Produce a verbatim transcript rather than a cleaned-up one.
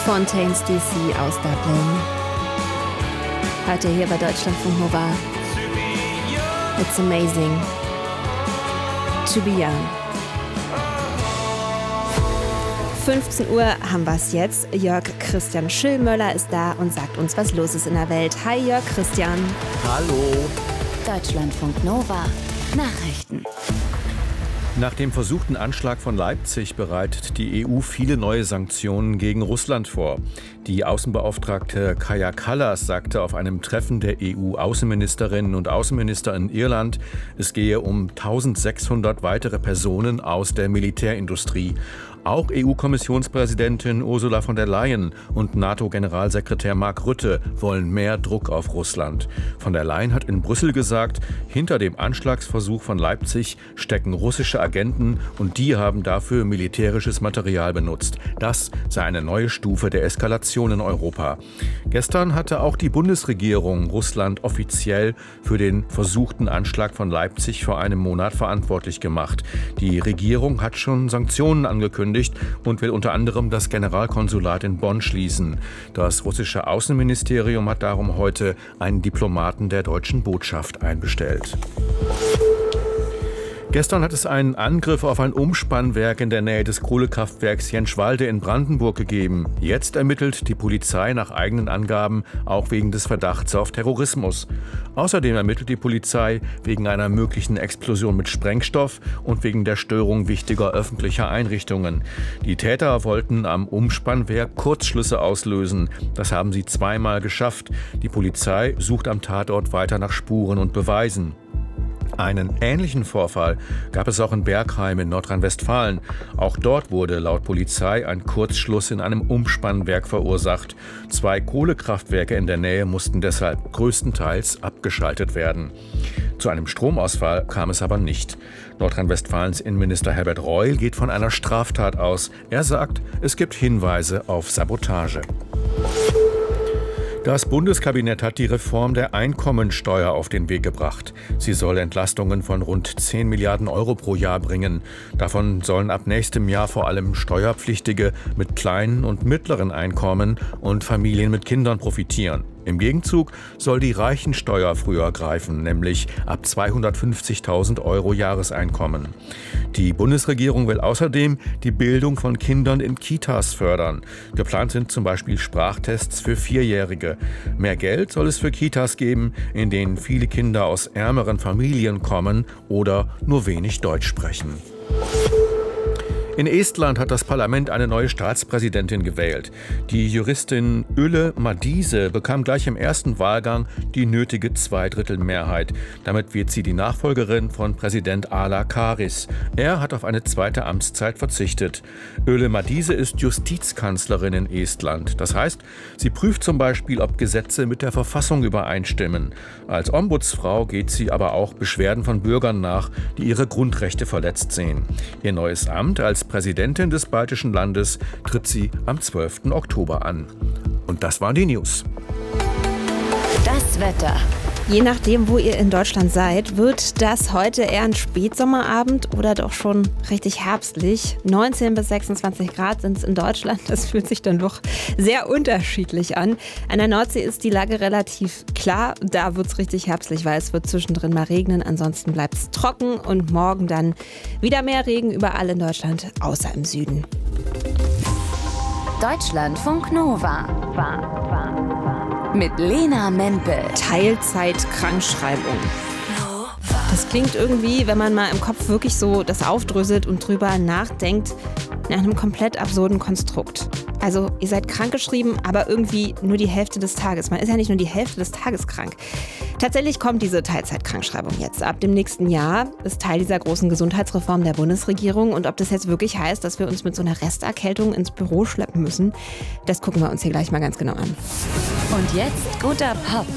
Fontaines D C aus Dublin. Heute hier bei Deutschlandfunk Nova. It's amazing to be young. fünfzehn Uhr haben wir es jetzt. Jörg Christian Schillmöller ist da und sagt uns, was los ist in der Welt. Hi Jörg Christian. Hallo. Deutschlandfunk Nova. Nachrichten. Nach dem versuchten Anschlag von Leipzig bereitet die E U viele neue Sanktionen gegen Russland vor. Die Außenbeauftragte Kaja Kallas sagte auf einem Treffen der E U-Außenministerinnen und Außenminister in Irland, es gehe um eintausendsechshundert weitere Personen aus der Militärindustrie. Auch E U-Kommissionspräsidentin Ursula von der Leyen und NATO-Generalsekretär Mark Rutte wollen mehr Druck auf Russland. Von der Leyen hat in Brüssel gesagt, hinter dem Anschlagsversuch von Leipzig stecken russische Agenten und die haben dafür militärisches Material benutzt. Das sei eine neue Stufe der Eskalation in Europa. Gestern hatte auch die Bundesregierung Russland offiziell für den versuchten Anschlag von Leipzig vor einem Monat verantwortlich gemacht. Die Regierung hat schon Sanktionen angekündigt und will unter anderem das Generalkonsulat in Bonn schließen. Das russische Außenministerium hat darum heute einen Diplomaten der deutschen Botschaft einbestellt. Gestern hat es einen Angriff auf ein Umspannwerk in der Nähe des Kohlekraftwerks Jenschwalde in Brandenburg gegeben. Jetzt ermittelt die Polizei nach eigenen Angaben auch wegen des Verdachts auf Terrorismus. Außerdem ermittelt die Polizei wegen einer möglichen Explosion mit Sprengstoff und wegen der Störung wichtiger öffentlicher Einrichtungen. Die Täter wollten am Umspannwerk Kurzschlüsse auslösen. Das haben sie zweimal geschafft. Die Polizei sucht am Tatort weiter nach Spuren und Beweisen. Einen ähnlichen Vorfall gab es auch in Bergheim in Nordrhein-Westfalen. Auch dort wurde laut Polizei ein Kurzschluss in einem Umspannwerk verursacht. Zwei Kohlekraftwerke in der Nähe mussten deshalb größtenteils abgeschaltet werden. Zu einem Stromausfall kam es aber nicht. Nordrhein-Westfalens Innenminister Herbert Reul geht von einer Straftat aus. Er sagt, es gibt Hinweise auf Sabotage. Das Bundeskabinett hat die Reform der Einkommensteuer auf den Weg gebracht. Sie soll Entlastungen von rund zehn Milliarden Euro pro Jahr bringen. Davon sollen ab nächstem Jahr vor allem Steuerpflichtige mit kleinen und mittleren Einkommen und Familien mit Kindern profitieren. Im Gegenzug soll die Reichensteuer früher greifen, nämlich ab zweihundertfünfzigtausend Euro Jahreseinkommen. Die Bundesregierung will außerdem die Bildung von Kindern in Kitas fördern. Geplant sind zum Beispiel Sprachtests für Vierjährige. Mehr Geld soll es für Kitas geben, in denen viele Kinder aus ärmeren Familien kommen oder nur wenig Deutsch sprechen. In Estland hat das Parlament eine neue Staatspräsidentin gewählt. Die Juristin Yle Madise bekam gleich im ersten Wahlgang die nötige Zweidrittelmehrheit. Damit wird sie die Nachfolgerin von Präsident Ala Karis. Er hat auf eine zweite Amtszeit verzichtet. Yle Madise ist Justizkanzlerin in Estland. Das heißt, sie prüft zum Beispiel, ob Gesetze mit der Verfassung übereinstimmen. Als Ombudsfrau geht sie aber auch Beschwerden von Bürgern nach, die ihre Grundrechte verletzt sehen. Ihr neues Amt als Präsidentin des baltischen Landes tritt sie am zwölften Oktober an. Und das waren die News. Das Wetter. Je nachdem, wo ihr in Deutschland seid, wird das heute eher ein Spätsommerabend oder doch schon richtig herbstlich. neunzehn bis sechsundzwanzig Grad sind es in Deutschland. Das fühlt sich dann doch sehr unterschiedlich an. An der Nordsee ist die Lage relativ klar. Da wird es richtig herbstlich, weil es wird zwischendrin mal regnen. Ansonsten bleibt es trocken und morgen dann wieder mehr Regen überall in Deutschland, außer im Süden. Deutschlandfunk Nova. Mit Lena Mempel. Teilzeitkrankschreibung. Das klingt irgendwie, wenn man mal im Kopf wirklich so das aufdröselt und drüber nachdenkt, nach einem komplett absurden Konstrukt. Also ihr seid krankgeschrieben, aber irgendwie nur die Hälfte des Tages. Man ist ja nicht nur die Hälfte des Tages krank. Tatsächlich kommt diese Teilzeitkrankschreibung jetzt. Ab dem nächsten Jahr ist Teil dieser großen Gesundheitsreform der Bundesregierung. Und ob das jetzt wirklich heißt, dass wir uns mit so einer Resterkältung ins Büro schleppen müssen, das gucken wir uns hier gleich mal ganz genau an. Und jetzt guter Pop.